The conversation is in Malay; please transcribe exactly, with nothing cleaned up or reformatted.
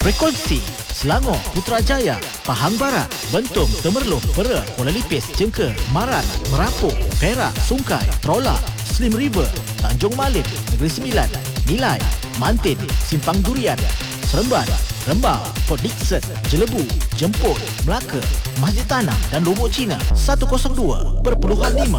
Frekuensi Selangor, Putrajaya, Pahang Barat, Bentong, Temerloh, Pera, Kuala Lipis, Cengker, Marat, Merapuk, Perak, Sungai, Trolak, Slim River, Tanjung Malim, Negeri Sembilan, Nilai, Mantin, Simpang Durian, Seremban, Rembau, Port Dickson, Jelebu, Jemput, Melaka, Masjid Tanah dan Lubuk Cina seratus dua perpuluhan lima.